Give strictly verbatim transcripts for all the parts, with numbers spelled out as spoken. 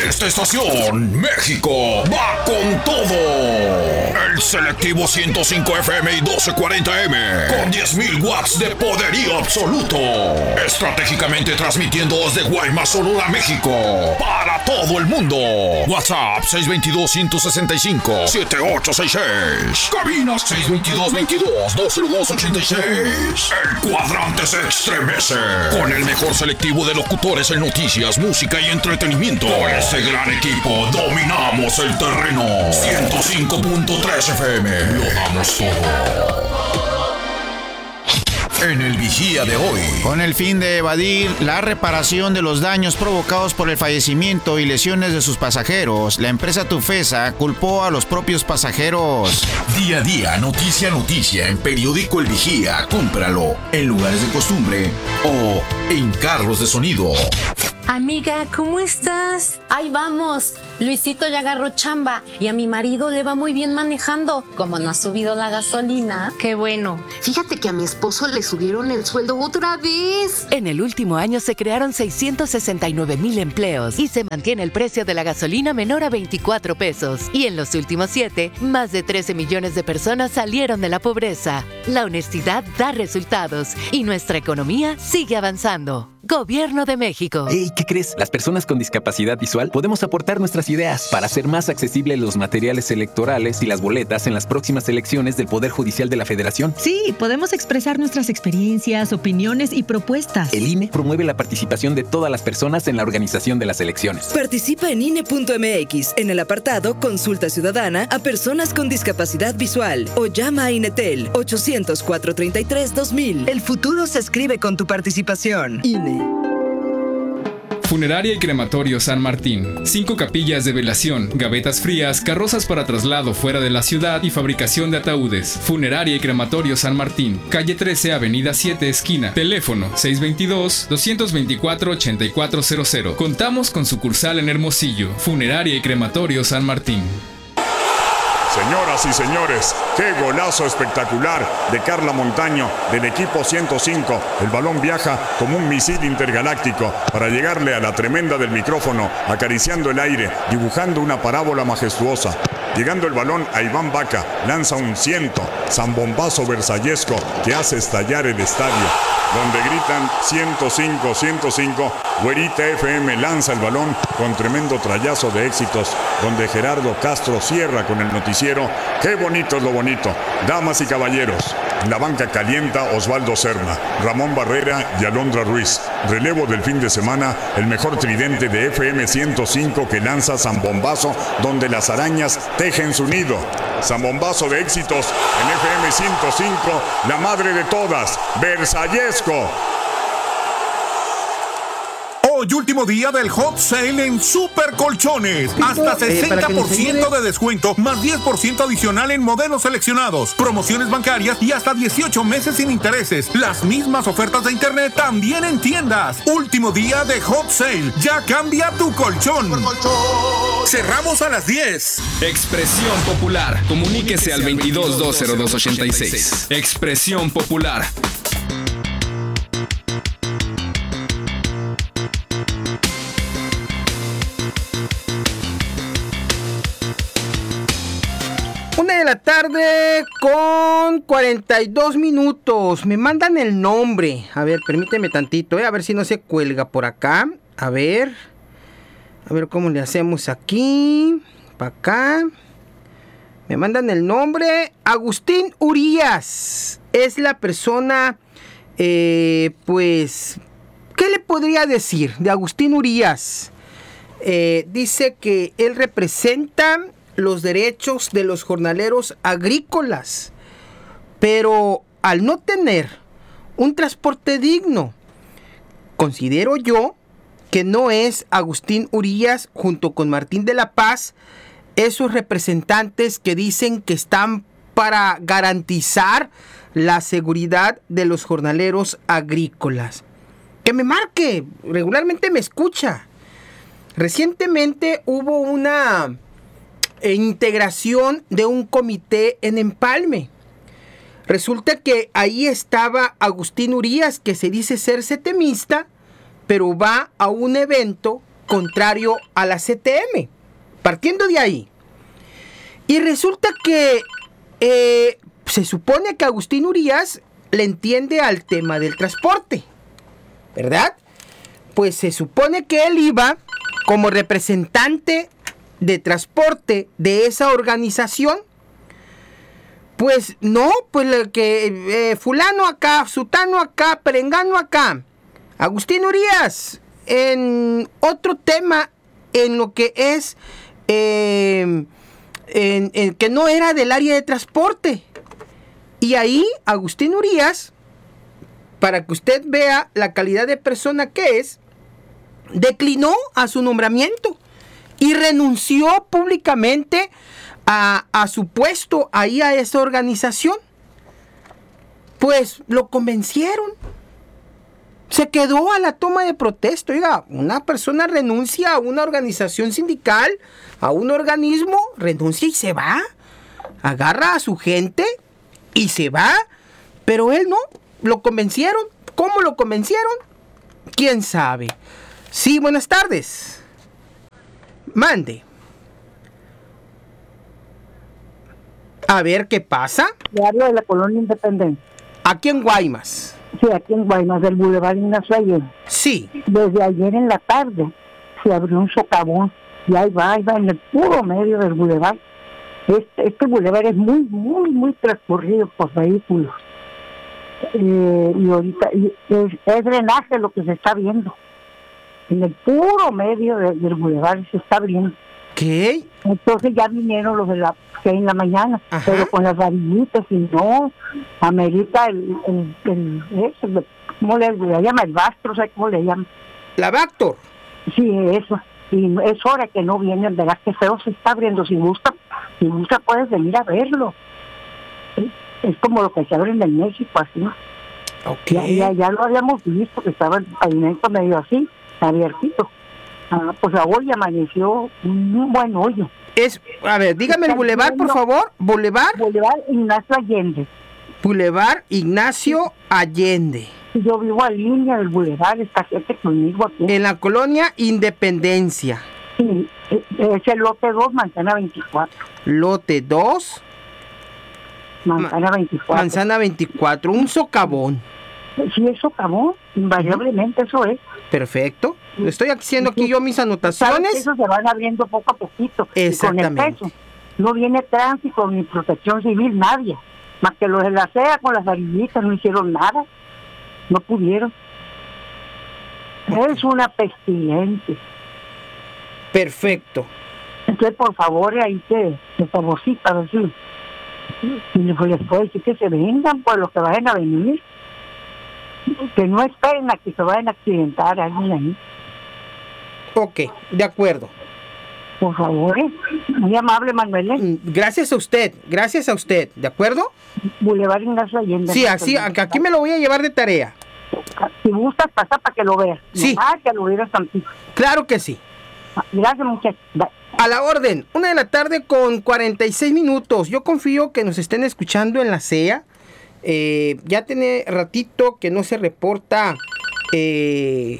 esta estación, México va con todo. El selectivo ciento cinco F M y doce cuarenta M, con diez mil watts de poderío absoluto. Estratégicamente transmitiendo desde Guaymas, Sonora, México, para todo el mundo. WhatsApp seis dos dos, uno seis cinco, siete ocho seis seis. Cabina seis dos dos, veintidós, dos cero dos, ochenta y seis. El cuadrante se estremece con el mejor selectivo de locutores en noticias, música y entretenimiento. Por ese gran equipo dominamos el terreno. ciento cinco punto tres F M. Lo damos todo. En el Vigía de hoy. Con el fin de evadir la reparación de los daños provocados por el fallecimiento y lesiones de sus pasajeros, la empresa Tufesa culpó a los propios pasajeros. Día a día, noticia a noticia, en Periódico El Vigía. Cómpralo en lugares de costumbre o en carros de sonido. Amiga, ¿cómo estás? Ahí vamos. Luisito ya agarró chamba y a mi marido le va muy bien manejando. Como no ha subido la gasolina. Qué bueno. Fíjate que a mi esposo le subieron el sueldo otra vez. En el último año se crearon seiscientos sesenta y nueve mil empleos y se mantiene el precio de la gasolina menor a veinticuatro pesos. Y en los últimos siete, más de trece millones de personas salieron de la pobreza. La honestidad da resultados y nuestra economía sigue avanzando. Gobierno de México. Hey, ¿qué crees? Las personas con discapacidad visual podemos aportar nuestras ideas para hacer más accesibles los materiales electorales y las boletas en las próximas elecciones del Poder Judicial de la Federación. Sí, podemos expresar nuestras experiencias, opiniones y propuestas. El I N E promueve la participación de todas las personas en la organización de las elecciones. Participa en I N E punto M X en el apartado Consulta Ciudadana a personas con discapacidad visual o llama a INETEL ochocientos, cuatrocientos treinta y tres, dos mil. El futuro se escribe con tu participación. I N E. Funeraria y Crematorio San Martín. Cinco capillas de velación, gavetas frías, carrozas para traslado fuera de la ciudad y fabricación de ataúdes. Funeraria y Crematorio San Martín. Calle trece, Avenida siete, esquina. Teléfono seis dos dos, dos dos cuatro, ocho cuatro cero cero. Contamos con sucursal en Hermosillo. Funeraria y Crematorio San Martín. Señoras y señores, qué golazo espectacular de Carla Montaño del equipo ciento cinco. El balón viaja como un misil intergaláctico para llegarle a la tremenda del micrófono, acariciando el aire, dibujando una parábola majestuosa. Llegando el balón a Iván Vaca, lanza un ciento, zambombazo versallesco que hace estallar el estadio. Donde gritan ciento cinco, ciento cinco, Güerita F M lanza el balón con tremendo trayazo de éxitos, donde Gerardo Castro cierra con el noticiero. Qué bonito es lo bonito. Damas y caballeros, en la banca calienta Osvaldo Serna, Ramón Barrera y Alondra Ruiz. Relevo del fin de semana, el mejor tridente de F M ciento cinco que lanza Zambombazo, donde las arañas tejen su nido. Zambombazo de éxitos en F M ciento cinco, la madre de todas, Versallesco. Hoy último día del hot sale en Super Colchones. Hasta sesenta por ciento de descuento, más diez por ciento adicional en modelos seleccionados, promociones bancarias y hasta dieciocho meses sin intereses. Las mismas ofertas de internet también en tiendas. Último día de hot sale. Ya cambia tu colchón. Cerramos a las diez. Expresión Popular. Comuníquese al veintidós, dos cero dos, ochenta y seis. Expresión Popular. Una de la tarde con cuarenta y dos minutos. Me mandan el nombre. A ver, permíteme tantito, ¿eh? A ver si no se cuelga por acá. A ver. A ver cómo le hacemos aquí. Para acá. Me mandan el nombre. Agustín Urías. Es la persona, eh, pues, ¿qué le podría decir de Agustín Urías? Eh, dice que él representa los derechos de los jornaleros agrícolas, pero al no tener un transporte digno, considero yo que no es Agustín Urías junto con Martín de la Paz esos representantes que dicen que están para garantizar la seguridad de los jornaleros agrícolas. Que me marque, regularmente me escucha. Recientemente hubo una integración de un comité en Empalme. Resulta que ahí estaba Agustín Urías, que se dice ser setemista, pero va a un evento contrario a la C T M. Partiendo de ahí. Y resulta que eh, se supone que Agustín Urías le entiende al tema del transporte, ¿verdad? Pues se supone que él iba como representante de transporte de esa organización. Pues no, pues que eh, fulano acá, sutano acá, perengano acá. Agustín Urías, en otro tema, en lo que es, eh, en, en que no era del área de transporte. Y ahí, Agustín Urías, para que usted vea la calidad de persona que es, declinó a su nombramiento y renunció públicamente a, a su puesto ahí a esa organización. Pues lo convencieron. Se quedó a la toma de protesta. Oiga, una persona renuncia a una organización sindical, a un organismo, renuncia y se va. Agarra a su gente y se va. Pero él no, lo convencieron. ¿Cómo lo convencieron? ¿Quién sabe? Sí, buenas tardes. Mande. A ver, ¿qué pasa? Le hablo de la colonia Independencia. Aquí en Guaymas. Sí, aquí en Guaymas, del Boulevard Ignacio Allende. Sí. Desde ayer en la tarde se abrió un socavón y ahí va, ahí va en el puro medio del Boulevard. Este, este Boulevard es muy, muy, muy transcurrido por vehículos. Eh, y ahorita y es, es drenaje lo que se está viendo. En el puro medio de, del Boulevard se está abriendo. ¿Qué? Entonces ya vinieron los de la que en la mañana, ajá, pero con las varillitas y no, amerita el, el, el, el, el ¿cómo le, le llama? El bastro, ¿sabes cómo le llaman? ¿La Bactor? Sí, eso. Y es hora que no vienen, verás que feo se está abriendo. Si gusta, si gusta puedes venir a verlo. Es, es como lo que se abre en el México, así. Okay. Ya, ya, ya lo habíamos visto, que estaba el pavimento medio así, abiertito. Ah, pues hoy amaneció un buen hoyo. Es, a ver, dígame el bulevar, por favor. Boulevard. Boulevard Ignacio Allende. Boulevard Ignacio Allende. Yo vivo a línea del bulevar, está cerca conmigo aquí. En la colonia Independencia. Sí, es el lote dos, manzana veinticuatro. Lote dos. Manzana veinticuatro. Manzana veinticuatro, un socavón. Sí, es socavón, invariablemente eso es. Perfecto. Estoy haciendo aquí yo mis anotaciones. Eso se van abriendo poco a poquito. Exactamente. Y con el peso, no viene tránsito ni protección civil, nadie. Más que los de la C E A con las varillitas no hicieron nada. No pudieron. Es una pestilencia. Perfecto. Entonces, por favor, ahí te, te favorcita, a ver si, si les puedo decir que se vengan, pues los que vayan a venir. Que no esperen a que se vayan a accidentar a alguien ahí. Ok, de acuerdo. Por favor, ¿eh? Muy amable, Manuel. Gracias a usted, gracias a usted, ¿de acuerdo? Boulevard Ignacio Allende. Sí, así, aquí me lo voy a llevar de tarea. Si gustas, pasa para que lo veas. Sí. Ah, que lo vieras tantito. Claro que sí. Gracias, muchachos. A la orden, una de la tarde con cuarenta y seis minutos. Yo confío que nos estén escuchando en la C E A. Eh, ya tiene ratito que no se reporta eh,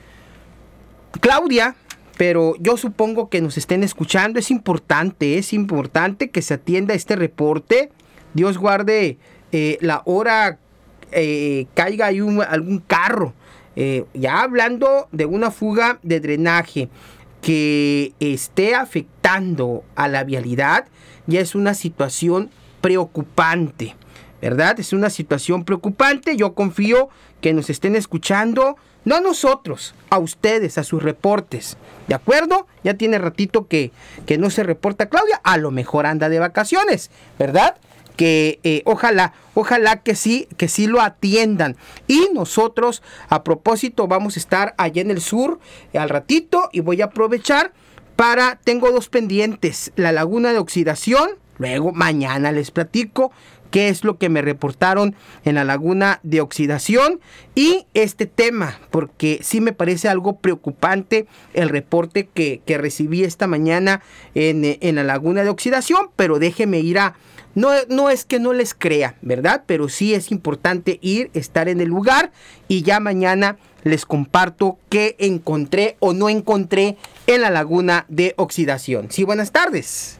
Claudia, pero yo supongo que nos estén escuchando. Es importante, es importante que se atienda este reporte. Dios guarde eh, la hora eh, caiga ahí un, algún carro. Eh, ya hablando de una fuga de drenaje que esté afectando a la vialidad, ya es una situación preocupante, ¿verdad? Es una situación preocupante. Yo confío que nos estén escuchando, no a nosotros, a ustedes, a sus reportes, ¿de acuerdo? Ya tiene ratito que, que no se reporta Claudia, a lo mejor anda de vacaciones, ¿verdad? Que eh, ojalá, ojalá que sí, que sí lo atiendan. Y nosotros, a propósito, vamos a estar allá en el sur eh, al ratito, y voy a aprovechar para, tengo dos pendientes, la laguna de oxidación, luego mañana les platico qué es lo que me reportaron en la laguna de oxidación y este tema, porque sí me parece algo preocupante el reporte que, que recibí esta mañana en, en la laguna de oxidación, pero déjeme ir a... No, no es que no les crea, ¿verdad? Pero sí es importante ir, estar en el lugar y ya mañana les comparto qué encontré o no encontré en la laguna de oxidación. Sí, buenas tardes.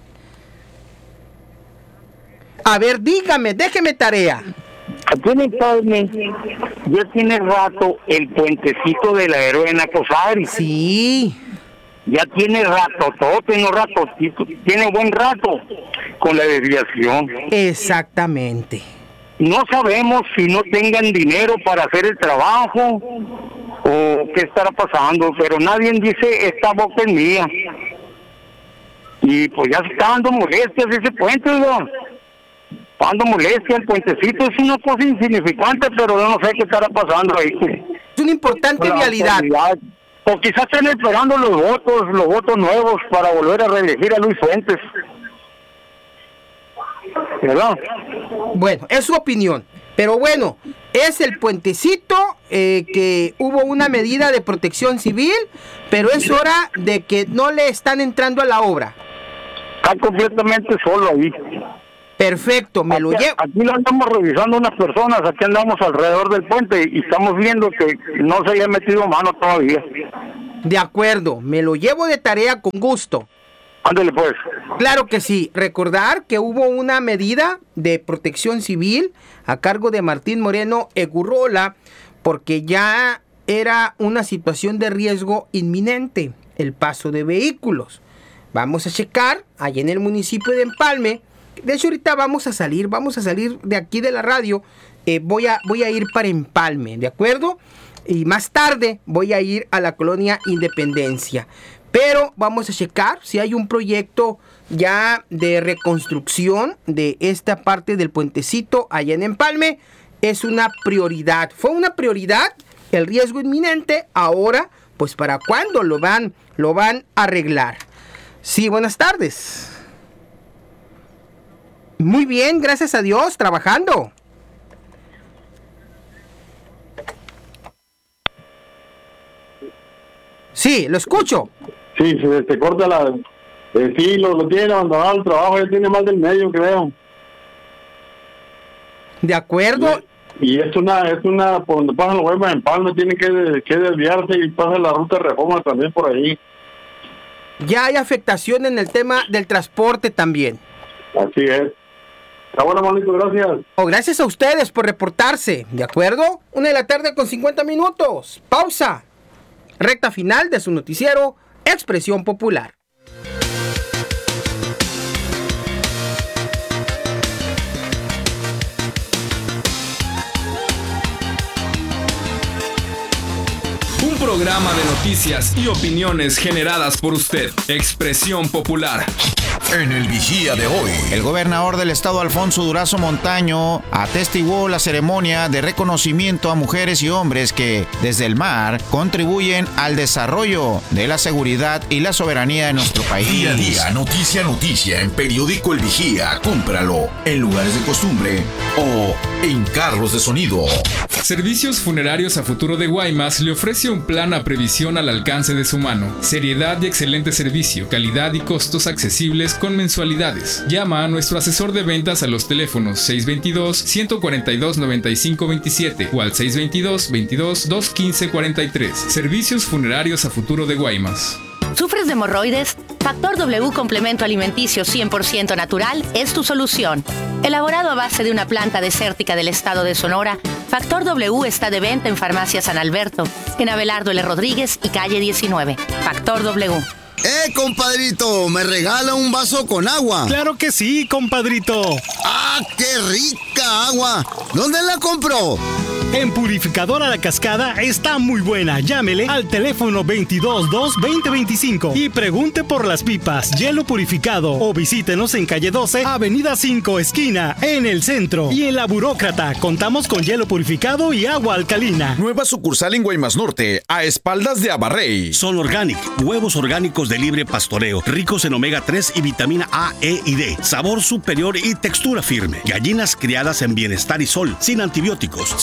A ver, dígame, déjeme tarea. Aquí en Empalme ya tiene rato el puentecito del aero de Nacosari. Sí. Ya tiene rato, todo tiene rato, tiene buen rato con la desviación. Exactamente. No sabemos si no tengan dinero para hacer el trabajo o qué estará pasando, pero nadie dice esta boca es mía. Y pues ya se está dando molestias ese puente, ¿no? Dando molestia, el puentecito es una cosa insignificante, pero yo no sé qué estará pasando ahí. Es una importante vialidad. O quizás estén esperando los votos, los votos nuevos para volver a reelegir a Luis Fuentes. ¿Verdad? Bueno, es su opinión. Pero bueno, es el puentecito eh, que hubo una medida de protección civil, pero es hora de que no le están entrando a la obra. Está completamente solo ahí. Perfecto, me aquí, lo llevo. Aquí lo andamos revisando unas personas, aquí andamos alrededor del puente y estamos viendo que no se haya metido mano todavía. De acuerdo, me lo llevo de tarea con gusto. Ándale pues. Claro que sí, recordar que hubo una medida de protección civil a cargo de Martín Moreno Egurrola, porque ya era una situación de riesgo inminente el paso de vehículos. Vamos a checar allá en el municipio de Empalme. De hecho, ahorita vamos a salir, vamos a salir de aquí de la radio. Eh, voy a, voy a ir para Empalme, ¿de acuerdo? Y más tarde voy a ir a la colonia Independencia. Pero vamos a checar si hay un proyecto ya de reconstrucción de esta parte del puentecito allá en Empalme. Es una prioridad. Fue una prioridad el riesgo inminente. Ahora, pues ¿para cuándo lo van, lo van a arreglar? Sí, buenas tardes. Muy bien, gracias a Dios, trabajando. Sí, lo escucho. Sí, se te corta la... Eh, sí, lo, lo tiene abandonado el trabajo, ya tiene más del medio, creo. De acuerdo. Y, y es una, es una, por donde pasan los huevos en Palma, tienen que, que desviarse y pasa la ruta de Reforma también por ahí. Ya hay afectación en el tema del transporte también. Así es. Está bueno, manito, gracias. Oh, gracias a ustedes por reportarse, ¿de acuerdo? Una de la tarde con cincuenta minutos. Pausa. Recta final de su noticiero, Expresión Popular. Un programa de noticias y opiniones generadas por usted. Expresión Popular. En el Vigía de hoy, el gobernador del estado, Alfonso Durazo Montaño, atestiguó la ceremonia de reconocimiento a mujeres y hombres que, desde el mar, contribuyen al desarrollo de la seguridad y la soberanía de nuestro país. Día a día, noticia a noticia, en Periódico El Vigía. Cómpralo en lugares de costumbre o en carros de sonido. Servicios Funerarios a Futuro de Guaymas le ofrece un plan a previsión al alcance de su mano. Seriedad y excelente servicio, calidad y costos accesibles con mensualidades. Llama a nuestro asesor de ventas a los teléfonos seis dos dos, uno cuatro dos, nueve cinco dos siete o al seis dos dos, veintidós, dos quince cuarenta y tres. Servicios Funerarios a Futuro de Guaymas. ¿Sufres de hemorroides? Factor W Complemento Alimenticio cien por ciento natural es tu solución. Elaborado a base de una planta desértica del estado de Sonora, Factor W está de venta en Farmacia San Alberto, en Abelardo L. Rodríguez y calle diecinueve. Factor W. ¡Eh, compadrito! ¿Me regala un vaso con agua? ¡Claro que sí, compadrito! ¡Ah, qué rica agua! ¿Dónde la compró? En Purificadora La Cascada está muy buena. Llámele al teléfono veintidós dos, veinte veinticinco y pregunte por las pipas, hielo purificado o visítenos en calle doce, avenida cinco, esquina, en el centro. Y en La Burócrata contamos con hielo purificado y agua alcalina. Nueva sucursal en Guaymas Norte, a espaldas de Abarrey. Sol Organic, huevos orgánicos de libre pastoreo, ricos en omega tres y vitamina A, E y D, sabor superior y textura firme. Gallinas criadas en bienestar y sol, sin antibióticos, sin hormonas,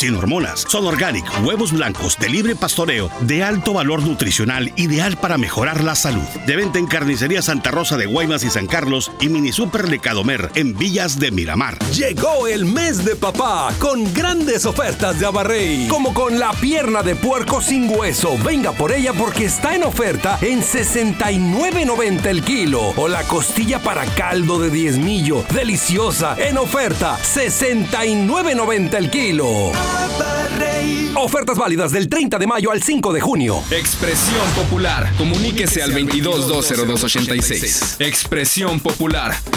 personas. Son Organic, huevos blancos de libre pastoreo, de alto valor nutricional, ideal para mejorar la salud. De venta en Carnicería Santa Rosa de Guaymas y San Carlos y Mini Super Lecadomer en Villas de Miramar. Llegó el mes de papá con grandes ofertas de Abarrey, como con la pierna de puerco sin hueso. Venga por ella porque está en oferta en sesenta y nueve noventa el kilo. O la costilla para caldo de diezmillo, deliciosa, en oferta sesenta y nueve noventa el kilo. Abarrey. Ofertas válidas del treinta de mayo al cinco de junio. Expresión Popular. Comuníquese al veintidós dos cero dos ochenta y seis. Expresión Popular.